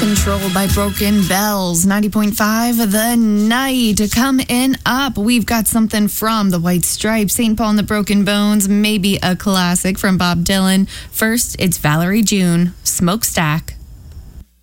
Controlled by Broken Bells, 90.5 The Night. Coming up, we've got something from the White Stripes, St. Paul and the Broken Bones, maybe a classic from Bob Dylan. First, it's Valerie June, Smokestack.